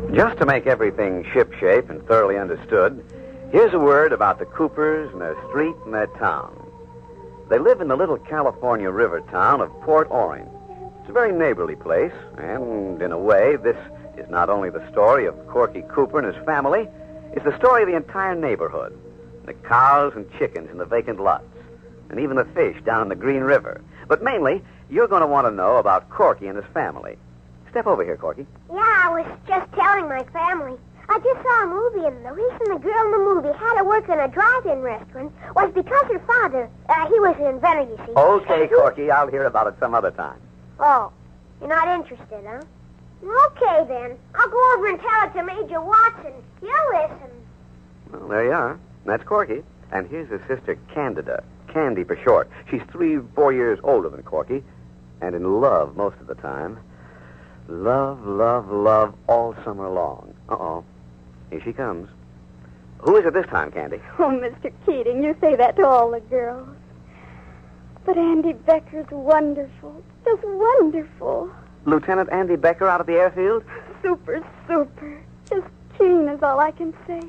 Just to make everything shipshape and thoroughly understood, here's a word about the Coopers and their street and their town. They live in the little California river town of Port Orange. It's a very neighborly place, and in a way, this is not only the story of Corky Cooper and his family, it's the story of the entire neighborhood. The cows and chickens in the vacant lots, and even the fish down in the Green River. But mainly, you're going to want to know about Corky and his family. Step over here, Corky. Yeah, I was just telling my family. I just saw a movie, and the reason the girl in the movie had to work in a drive-in restaurant was because her father, he was an inventor, you see. Okay, Corky, I'll hear about it some other time. Oh, you're not interested, huh? Okay, then. I'll go over and tell it to Major Watson. He'll listen. Well, there you are. That's Corky. And here's his sister, Candida. Candy for short. She's 3-4 years older than Corky, and in love most of the time. Love, love, love all summer long. Uh-oh. Here she comes. Who is it this time, Candy? Oh, Mr. Keating, you say that to all the girls. But Andy Becker's wonderful. Just wonderful. Lieutenant Andy Becker out of the airfield? Super, super. Just keen is all I can say.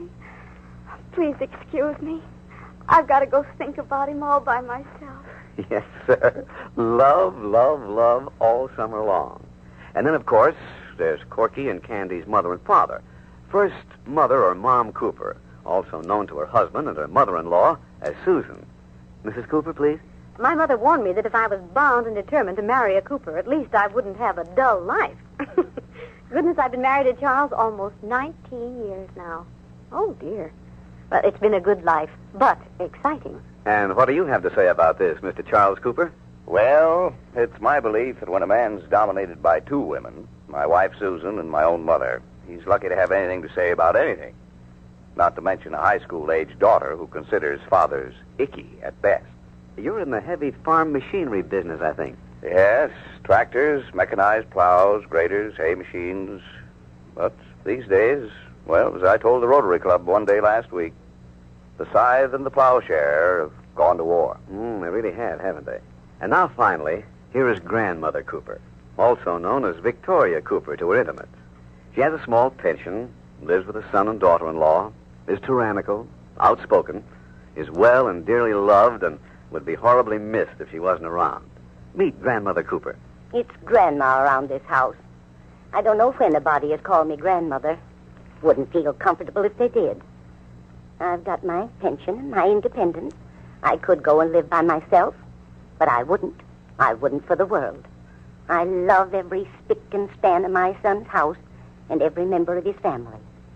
Please excuse me. I've got to go think about him all by myself. Yes, sir. Love, love, love all summer long. And then, of course, there's Corky and Candy's mother and father. First, Mother or Mom Cooper, also known to her husband and her mother-in-law as Susan. Mrs. Cooper, please. My mother warned me that if I was bound and determined to marry a Cooper, at least I wouldn't have a dull life. Goodness, I've been married to Charles almost 19 years now. Oh, dear. Well, it's been a good life, but exciting. And what do you have to say about this, Mr. Charles Cooper? Well, it's my belief that when a man's dominated by two women, my wife Susan and my own mother, he's lucky to have anything to say about anything. Not to mention a high school-age daughter who considers fathers icky at best. You're in the heavy farm machinery business, I think. Yes, tractors, mechanized plows, graders, hay machines. But these days, well, as I told the Rotary Club one day last week, the scythe and the plowshare have gone to war. They really have, haven't they? And now, finally, here is Grandmother Cooper, also known as Victoria Cooper to her intimates. She has a small pension, lives with a son and daughter-in-law, is tyrannical, outspoken, is well and dearly loved, and would be horribly missed if she wasn't around. Meet Grandmother Cooper. It's Grandma around this house. I don't know if anybody has called me Grandmother. Wouldn't feel comfortable if they did. I've got my pension and my independence. I could go and live by myself, but I wouldn't. I wouldn't for the world. I love every spick and span of my son's house and every member of his family.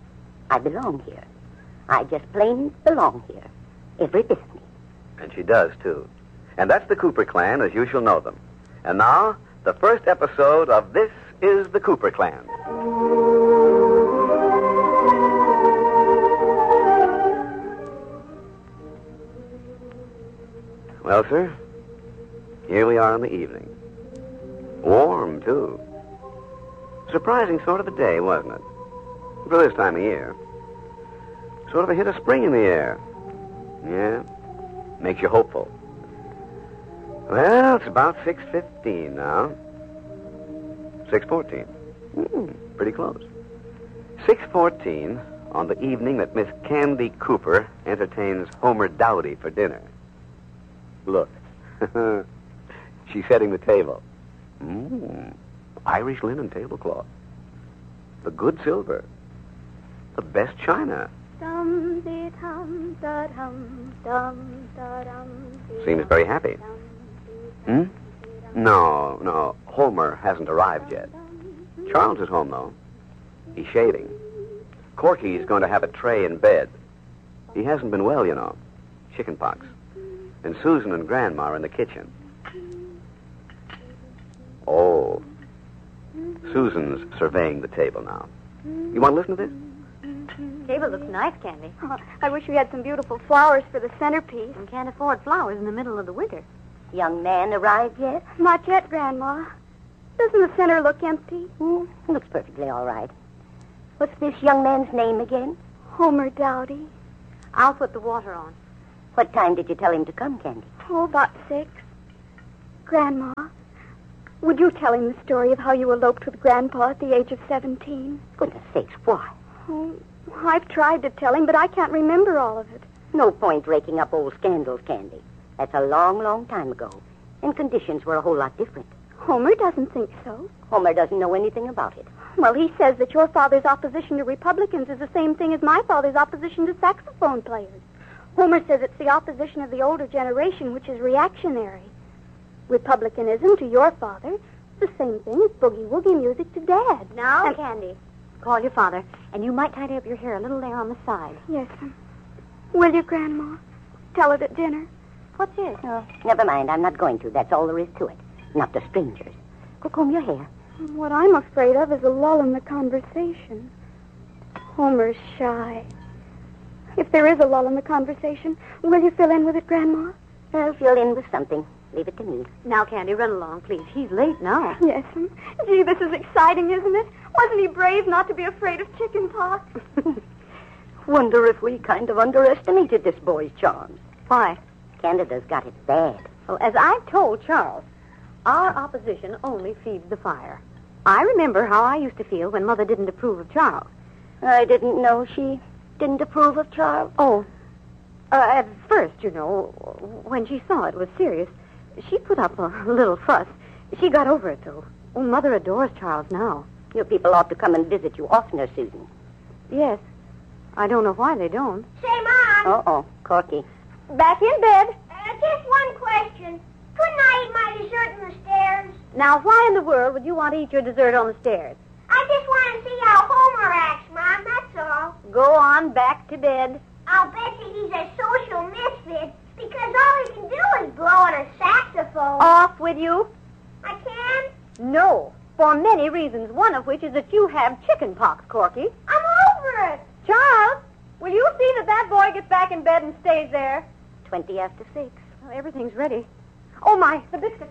I belong here. I just plain belong here. Every bit of me. And she does, too. And that's the Cooper clan as you shall know them. And now, the first episode of This is the Cooper Clan. Well, sir, here we are in the evening. Warm, too. Surprising sort of a day, wasn't it? For this time of year. Sort of a hit of spring in the air. Yeah, makes you hopeful. Well, it's about 6:15 now. 6:14. Pretty close. 6:14 on the evening that Miss Candy Cooper entertains Homer Dowdy for dinner. Look. She's setting the table. Irish linen tablecloth. The good silver. The best china. Seems very happy. No. Homer hasn't arrived yet. Charles is home, though. He's shaving. Corky's going to have a tray in bed. He hasn't been well, you know. Chickenpox. And Susan and Grandma are in the kitchen. Oh. Susan's surveying the table now. You want to listen to this? Table looks nice, Candy. Oh, I wish we had some beautiful flowers for the centerpiece. And can't afford flowers in the middle of the winter. Young man arrived yet? Not yet, Grandma. Doesn't the center look empty? Looks perfectly all right. What's this young man's name again? Homer Dowdy. I'll put the water on. What time did you tell him to come, Candy? Oh, about 6. Grandma, would you tell him the story of how you eloped with Grandpa at the age of 17? Goodness sakes, why? Oh, I've tried to tell him, but I can't remember all of it. No point raking up old scandals, Candy. That's a long, long time ago. And conditions were a whole lot different. Homer doesn't think so. Homer doesn't know anything about it. Well, he says that your father's opposition to Republicans is the same thing as my father's opposition to saxophone players. Homer says it's the opposition of the older generation, which is reactionary. Republicanism to your father is the same thing as boogie-woogie music to Dad. Now, Candy, call your father, and you might tidy up your hair a little there on the side. Yes, sir. Will you, Grandma? Tell it at dinner. What's this? Oh, never mind. I'm not going to. That's all there is to it. Not to strangers. Go comb your hair. What I'm afraid of is a lull in the conversation. Homer's shy. If there is a lull in the conversation, will you fill in with it, Grandma? I'll fill in with something. Leave it to me. Now, Candy, run along, please. He's late now. Yes. Gee, this is exciting, isn't it? Wasn't he brave not to be afraid of chicken pox? Wonder if we kind of underestimated this boy's charms. Why? Canada's got it bad. Well, as I've told Charles, our opposition only feeds the fire. I remember how I used to feel when Mother didn't approve of Charles. I didn't know she didn't approve of Charles. Oh, at first, you know, when she saw it was serious, she put up a little fuss. She got over it, though. Oh, Mother adores Charles now. Your people ought to come and visit you oftener, Susan. Yes. I don't know why they don't. Say, Mom. Uh-oh, Corky. Back in bed. Just one question. Couldn't I eat my dessert on the stairs? Now, why in the world would you want to eat your dessert on the stairs? I just want to see how Homer acts, Mom, that's all. Go on back to bed. I'll bet you he's a social misfit because all he can do is blow on a saxophone. Off with you. I can? No, for many reasons, one of which is that you have chicken pox, Corky. I'm over it. Charles, will you see that boy gets back in bed and stays there? 20 after 6. Well, everything's ready. Oh, my, the biscuits.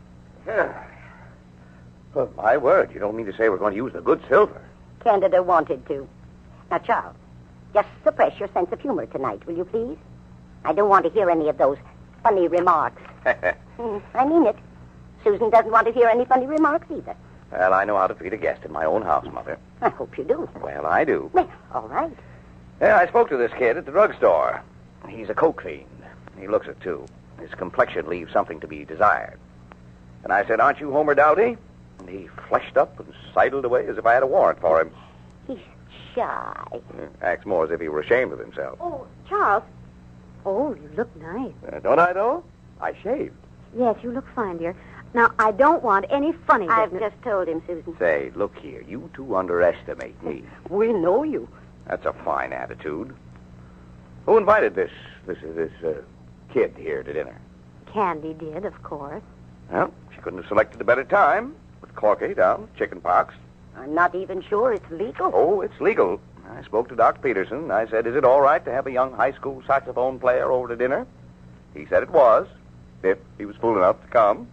Well, my word, you don't mean to say we're going to use the good silver. Canada wanted to. Now, Charles, just suppress your sense of humor tonight, will you please? I don't want to hear any of those funny remarks. I mean it. Susan doesn't want to hear any funny remarks either. Well, I know how to treat a guest in my own house, Mother. I hope you do. Well, I do. Well, all right. Yeah, I spoke to this kid at the drugstore. He's a coke fiend. He looks it, too. His complexion leaves something to be desired. And I said, aren't you Homer Dowdy? And he fleshed up and sidled away as if I had a warrant for him. He's shy. Acts more as if he were ashamed of himself. Oh, Charles. Oh, you look nice. Don't I, though? I shaved. Yes, you look fine, dear. Now, I don't want any funny I've business. just told him, Susan. Say, look here. You two underestimate me. We know you. That's a fine attitude. Who invited this kid here to dinner? Candy did, of course. Well, she couldn't have selected a better time. With Corky down, chicken pox. I'm not even sure it's legal. Oh, it's legal. I spoke to Doc Peterson. I said, is it all right to have a young high school saxophone player over to dinner? He said it was, if he was fool enough to come.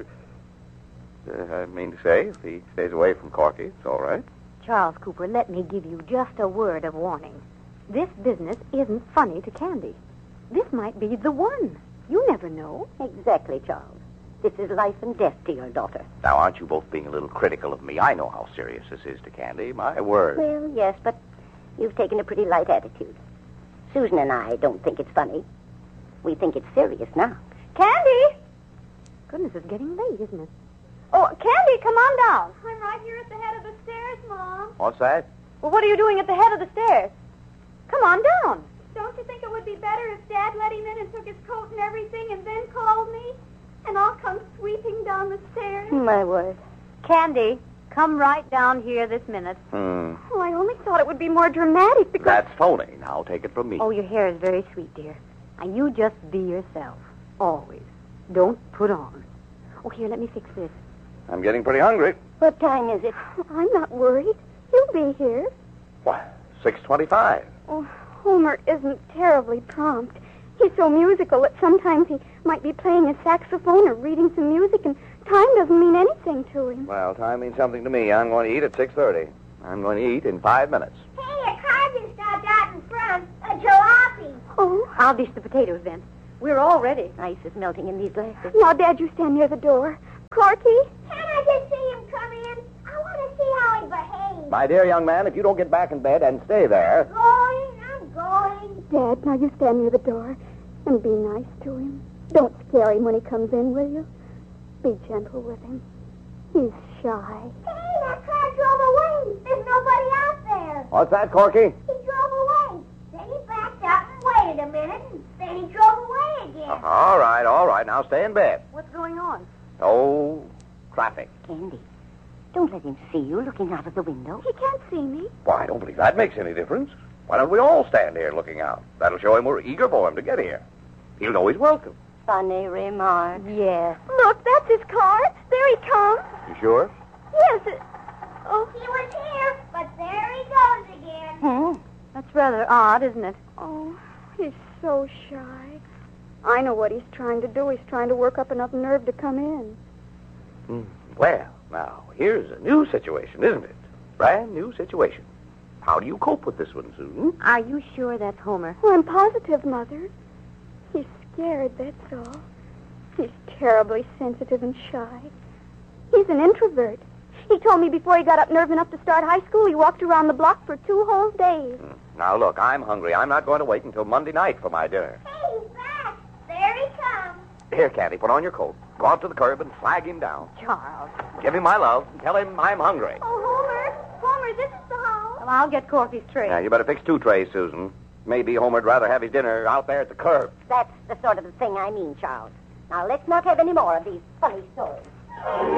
I mean to say, if he stays away from Corky, it's all right. Charles Cooper, let me give you just a word of warning. This business isn't funny to Candy. This might be the one. You never know. Exactly, Charles. This is life and death to your daughter. Now, aren't you both being a little critical of me? I know how serious this is to Candy. My word. Well, yes, but you've taken a pretty light attitude. Susan and I don't think it's funny. We think it's serious now. Candy! Goodness, it's getting late, isn't it? Oh, Candy, come on down. I'm right here at the head of the stairs, Mom. What's that? Well, what are you doing at the head of the stairs? Come on down. Don't you think it would be better if Dad let him in and took his coat and everything and then called me? And I'll come sweeping down the stairs. My word. Candy, come right down here this minute. Oh, I only thought it would be more dramatic because... That's phony. Now, take it from me. Oh, your hair is very sweet, dear. And you just be yourself. Always. Don't put on. Oh, here, let me fix this. I'm getting pretty hungry. What time is it? I'm not worried. He'll be here. Why, 6:25. Oh, Homer isn't terribly prompt. He's so musical that sometimes he might be playing a saxophone or reading some music, and time doesn't mean anything to him. Well, time means something to me. I'm going to eat at 6:30. I'm going to eat in 5 minutes. Hey, a car just stopped out in front. A jalopy. Oh, I'll dish the potatoes then. We're all ready. Ice is melting in these glasses. now, Dad, you stand near the door. Corky? Can I I just see him come in? I want to see how he behaves. My dear young man, if you don't get back in bed and stay there... I'm going. Dad, now you stand near the door and be nice to him. Don't scare him when he comes in, will you? Be gentle with him. He's shy. Hey, that car drove away. There's nobody out there. What's that, Corky? He drove away. Then he backed up and waited a minute, and then he drove away again. All right. Now stay in bed. What's going on? Oh, traffic. Candy, don't let him see you looking out of the window. He can't see me. Why, I don't believe that makes any difference. Why don't we all stand here looking out? That'll show him we're eager for him to get here. He'll know he's welcome. Funny remark. Yes. Look, that's his car. There he comes. You sure? Yes. Oh, he was here, but there he goes again. That's rather odd, isn't it? Oh, he's so shy. I know what he's trying to do. He's trying to work up enough nerve to come in. Well, now, here's a new situation, isn't it? Brand new situation. How do you cope with this one, Susan? Are you sure that's Homer? Oh, I'm positive, Mother. He's scared, that's all. He's terribly sensitive and shy. He's an introvert. He told me before he got up nerve enough to start high school, he walked around the block for 2 whole days. Now, look, I'm hungry. I'm not going to wait until Monday night for my dinner. Hey, he's back. There he comes. Here, Candy, put on your coat. Go out to the curb and flag him down. Charles. Give him my love and tell him I'm hungry. Oh, Homer, this is the house. Well, I'll get Corky's tray. Now, you better fix 2 trays, Susan. Maybe Homer'd rather have his dinner out there at the curb. That's the sort of thing I mean, Charles. Now, let's not have any more of these funny stories.